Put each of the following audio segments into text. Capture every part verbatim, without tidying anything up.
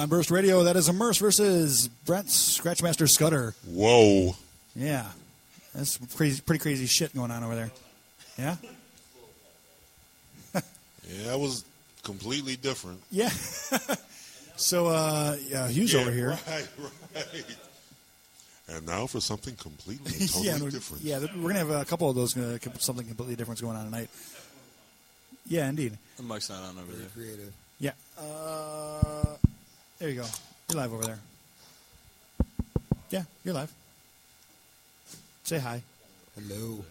on Burst Radio. That is Immerse versus Brent Scratchmaster Scudder. Whoa. Yeah. That's crazy, pretty crazy shit going on over there. Yeah? Yeah, that was completely different. Yeah. So, uh, yeah, Hugh's yeah, over here. Right, right. And now for something completely and totally yeah, we're, different. Yeah, we're going to have a couple of those, uh, something completely different going on tonight. Yeah, indeed. The mic's not on over Very there. creative. Yeah. Uh, there you go. You're live over there. Yeah, you're live. Say hi. Hello.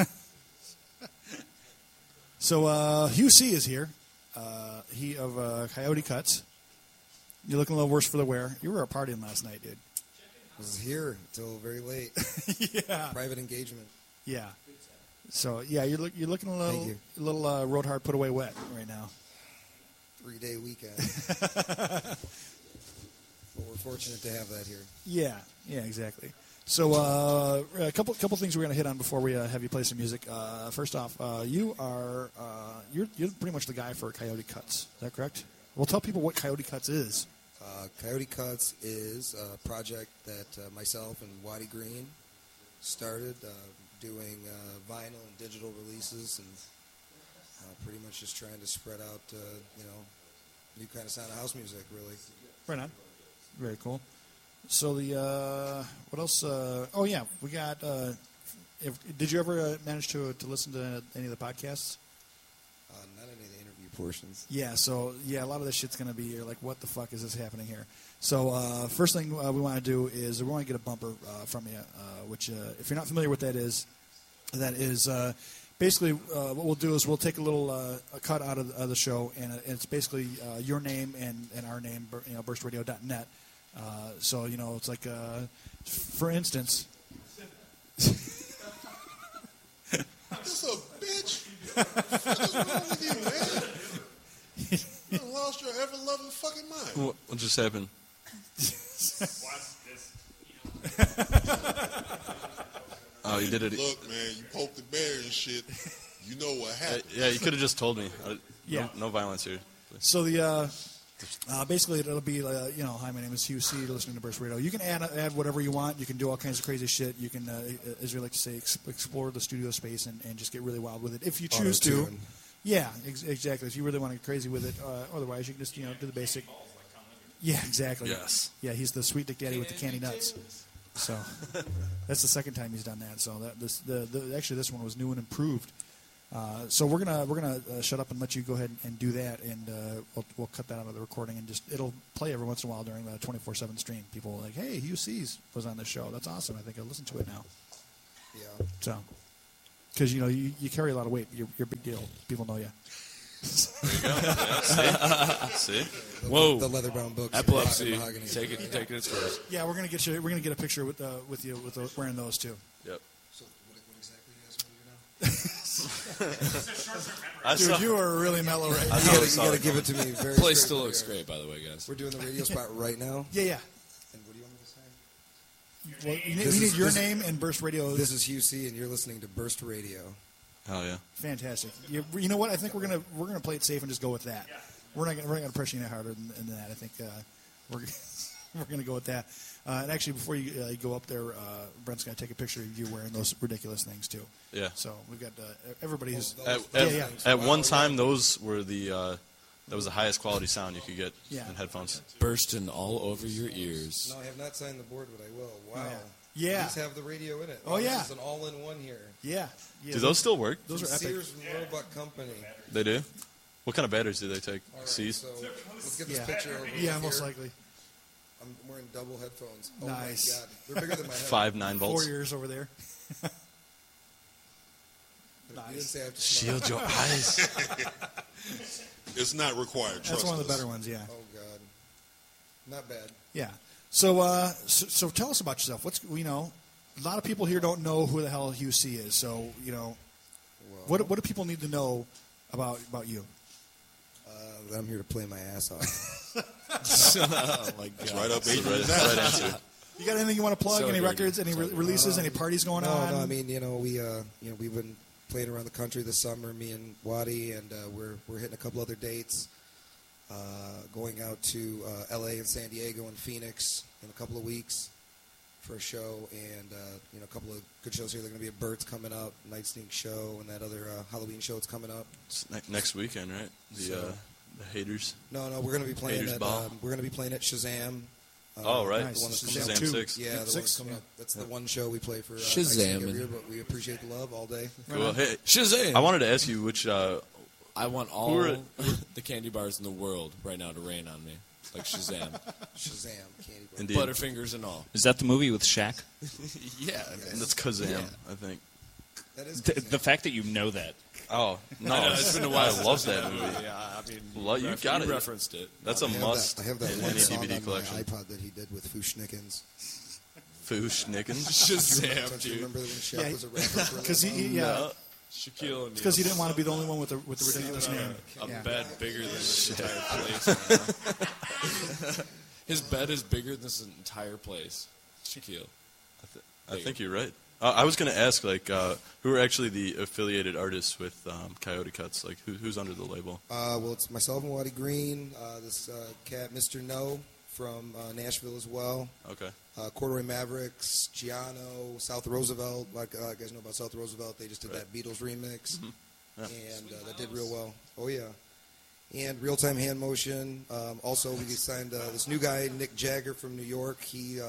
So, uh, Hugh C. is here. Uh, he of uh, Coyote Cuts. You're looking a little worse for the wear. You were partying last night, dude. I was here until very late. Yeah. Private engagement. Yeah. So, yeah, you're, look, you're looking a little, you. a little uh, road hard, put away wet right now. Three-day weekend. But we're fortunate to have that here. Yeah, yeah, exactly. So uh, a couple couple things we're going to hit on before we uh, have you play some music. Uh, first off, uh, you are uh, you're you're pretty much the guy for Coyote Cuts. Is that correct? Well, tell people what Coyote Cuts is. Uh, Coyote Cuts is a project that uh, myself and Waddy Green started uh, doing uh, vinyl and digital releases, and uh, pretty much just trying to spread out, uh, you know, new kind of sound of house music, really. Right on. Very cool. So the uh, what else? Uh, oh yeah, we got. Uh, if, did you ever uh, manage to to listen to any of the podcasts? Uh, not any of the interview portions. Yeah. So yeah, a lot of this shit's gonna be you're like, what the fuck is this happening here? So uh, first thing uh, we want to do is we want to get a bumper uh, from you, uh, which uh, if you're not familiar with that is, that is. Uh, Basically, uh, what we'll do is we'll take a little uh, a cut out of the, of the show, and it's basically uh, your name and, and our name, you know, burst radio dot net. Uh, so, you know, it's like, uh, for instance... What's up, bitch? What is wrong with you, man? You done lost your ever-loving fucking mind. What, what just happened? Oh, you did it. Look, man, you poked the bear and shit. You know what Uh, happened. yeah, you could have just told me. Uh, Yeah. No, no violence here. So the uh, uh, basically it'll be uh, you know, hi, my name is Hugh C. You're listening to Burst Radio. You can add add whatever you want. You can do all kinds of crazy shit. You can, uh, as we like to say, ex- explore the studio space and, and just get really wild with it if you choose to. Auto-tune. Yeah, ex- exactly. If you really want to get crazy with it, uh, otherwise you can just you know do the basic. Yeah, exactly. Yes. Yeah, he's the sweet dick daddy with the candy nuts. So that's the second time he's done that. So that this the, the actually this one was new and improved. Uh, so we're gonna we're gonna uh, shut up and let you go ahead and, and do that, and uh, we'll we'll cut that out of the recording and just it'll play every once in a while during the twenty-four seven stream. People are like, hey, Hugh C's was on this show. That's awesome. I think I'll listen to it now. Yeah. So because you know you, you carry a lot of weight. You're, you're a big deal. People know you. There you go. Yeah, see? see? Whoa. The leather bound books. Epilepsy. Mahogany. Take it, taking its course. Yeah, we're gonna get you. We're gonna get a picture with uh, with you with those, wearing those too. Yep. So what, what exactly you guys want to do now? I Dude, saw, you are really mellow right now. I You saw gotta, the you song. gotta give it to me very Place straight still from looks here. great, by the way, guys. We're doing the radio spot right now. Yeah, yeah. And what do you want me to say? Well, you need, This we is- need your this- name and Burst Radio. This is Hugh C, and you're listening to Burst Radio. Oh, yeah. Fantastic. You, you know what? I think we're gonna we're gonna play it safe and just go with that. We're not gonna, we're not gonna pressure you any harder than, than that. I think uh, we're we're gonna go with that. Uh, and actually, before you, uh, you go up there, uh, Brent's gonna take a picture of you wearing those ridiculous things too. Yeah. So we've got uh, everybody who's At, Yeah, at, yeah. at one time, those were the uh, that was the highest quality sound you could get Yeah. in headphones. Bursting all over your ears. No, I have not signed the board, but I will. Wow. Oh, yeah. Yeah. These have the radio in it. Oh, Wow, yeah. This is an all-in-one here. yeah. yeah Do those still work? Those are epic. Sears Roebuck Company. They do? What kind of batteries do they take? All right, C's? so let's get this Yeah. picture over Yeah, here. most likely. I'm wearing double headphones. Oh Nice. my god, they're bigger than my head. Five nine Four volts. years over there. You Nice. didn't say I have to smile. Shield your eyes. It's not required. That's Trust one of the us. better ones. Yeah. Oh god, not bad. Yeah. So, uh, so, so tell us about yourself. What's you know, a lot of people here don't know who the hell Hugh C is. So, you know, Well, what what do people need to know about about you? uh, I'm here to play my ass off. Oh, my God. It's right up That's the Adrian's right, alley. right answer. You got anything you want to plug? So any dirty. records? Any re- releases? any parties going no, on? no. I mean, you know, we uh, you know we've been playing around the country this summer. Me and Waddy, and uh, we're we're hitting a couple other dates. Uh, going out to uh, L A and San Diego and Phoenix in a couple of weeks for a show, and uh, you know, a couple of good shows here. They're going to be at Burt's coming up, Night Sneak show, and that other uh, Halloween show that's coming up. It's ne- next weekend, right? The So- uh, the haters. No, no, we're going to be playing Haters at Ball? um, we're going to be playing at Shazam. Uh, Oh, right. Nice. The one that's coming Shazam up. two. Six. Yeah, the one Six, that's coming yeah. up. That's the one show we play for uh, Shazam. Night Sneak every year, but we appreciate the love all day. Cool. Hey, Shazam! I wanted to ask you which. Uh, I want Who all are- the candy bars in the world right now to rain on me. Like Shazam. Shazam, candy bar. Indeed. Butterfingers and all. Is that the movie with Shaq? Yeah. and that's Kazam, Yeah. I think. That is The, Shazam. the fact that you know that. Oh no, I know, it's been a while. I love that movie. Yeah, I mean, Well, you ref- got you it. referenced it. That's a I have must that, I have that in one any song D V D on collection. my iPod that he did with Foosh Nickens. Foosh Nickens. Shazam, Don't you dude. remember when Shaq Yeah, was a rapper for a Because he, little he yeah, No. Shaquille O'Neal. because he didn't want to be the only one with the with the ridiculous name. A Yeah. bed bigger than this entire place. His bed is bigger than this entire place. Shaquille. I think you're right. Uh, I was going to ask, like, uh, who are actually the affiliated artists with um, Coyote Cuts? Like, who, who's under the label? Uh, well, it's myself and Waddy Green, uh, this uh, cat, Mister No, from uh, Nashville as well. Okay. Uh, Corduroy Mavericks, Giano, South Roosevelt. Like uh, you guys know about South Roosevelt, they just did Right. that Beatles remix, Yeah. and uh, that did real well. Oh yeah, and Real Time Hand Motion. Um, also, we signed uh, this new guy, Nick Jagger from New York. He uh,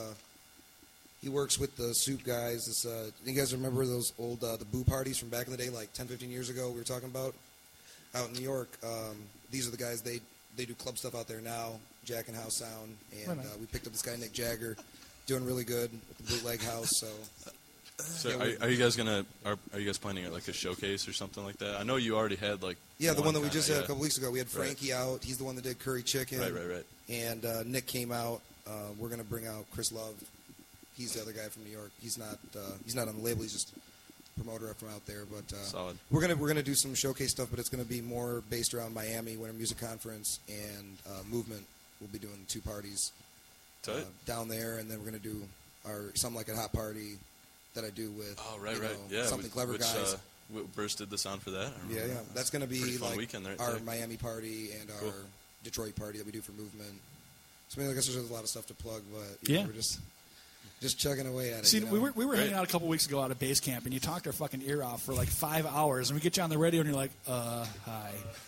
he works with the Soup guys. This, uh, you guys remember those old uh, the Boo parties from back in the day, like ten, fifteen years ago? We were talking about out in New York. Um, these are the guys. They they do club stuff out there now. Jack and House Sound, and Right uh, on. we picked up this guy Nick Jagger, doing really good with the Bootleg House. So So, Yeah, are, we- are you guys gonna are, are you guys planning like a showcase or something like that? I know you already had like yeah, the one that we kinda, just had yeah. a couple weeks ago. We had Right. Frankie out. He's the one that did Curry Chicken. Right, right, right. And uh, Nick came out. Uh, we're gonna bring out Chris Love. He's the other guy from New York. He's not uh, he's not on the label. He's just a promoter from out there. But uh, Solid. we're gonna we're gonna do some showcase stuff, but it's gonna be more based around Miami Winter Music Conference and uh, Movement. We'll be doing two parties uh, Tight. down there, and then we're gonna do our something like a hot party that I do with Oh, right, you right. know, Yeah. something which, clever which, guys. Uh, Wi- Burst did the sound for that. I Yeah, remember yeah. that. That's going to Pretty be fun like weekend right our there. Miami party and Cool. our Detroit party that we do for Movement. So I mean, I guess there's a lot of stuff to plug, but you Yeah. know, we're just just chugging away at it. See, you know? we were we were Right. hanging out a couple weeks ago out at base camp, and you talked our fucking ear off for like five hours, and we get you on the radio, and you're like, uh, hi.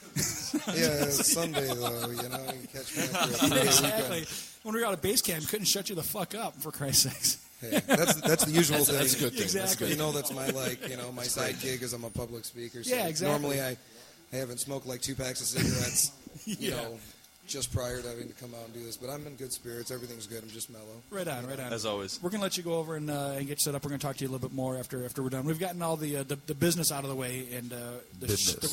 yeah, it's Sunday though, you know, you catch me after a three-day Exactly. weekend. When we were out at base camp, we couldn't shut you the fuck up, for Christ's sakes. Hey, that's that's the usual That's, thing. that's a good thing. That's Exactly. good. You know, that's my like, you know, my side gig is I'm a public speaker. So Yeah, exactly. Normally, I, I haven't smoked like two packs of cigarettes, you Yeah. know, just prior to having to come out and do this. But I'm in good spirits. Everything's good. I'm just mellow. Right on, right on. As always. We're going to let you go over and, uh, and get set up. We're going to talk to you a little bit more after after we're done. We've gotten all the uh, the, the business out of the way and uh, the, Business. the